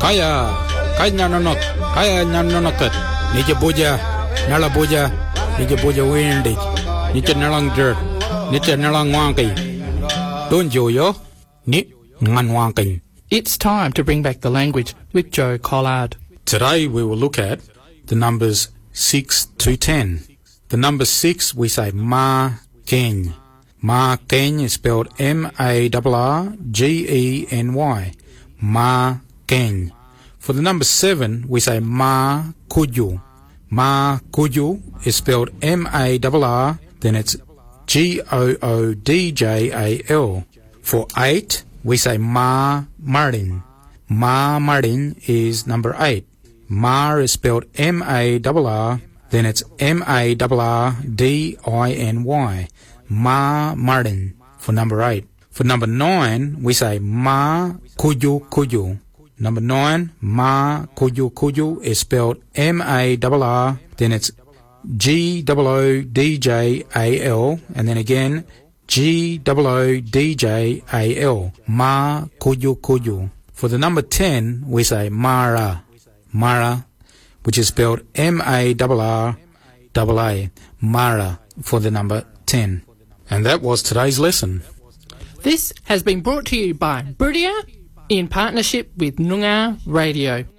Kaya nanonok, kaya nanonokat. Nija buja, nala buja, nija buja windig. Nija nalang dirt, nija nalang wanki. Don't yo, ni ngan wanki. It's time to bring back the language with Joe Collard. Today we will look at the numbers 6 to 10. The number 6 we say ma keny. Ma keny is spelled M-A-R-R-G-E-N-Y. Ma keny. For the number 7 we say ma kuju. Ma kuju is spelled M-A-R-R, then it's G-O-O-D-J-A-L. For 8 we say ma Martin. Ma Martin is number 8. Ma is spelled M-A-R-R, then it's M-A-R-R-D-I-N-Y. Ma Martin for number 8. For number 9, we say ma kuju kuju. Number 9, ma kuju kuju is spelled M-A-R-R, then it's G-O-O-D-J-A-L, and then again G-O-O-D-J-A-L. Ma kuju kuju. For the number 10, we say Mara. Mara, which is spelled M-A-R-R-A-A. Mara for the number 10. And that was today's lesson. This has been brought to you by Buriya in partnership with Noongar Radio.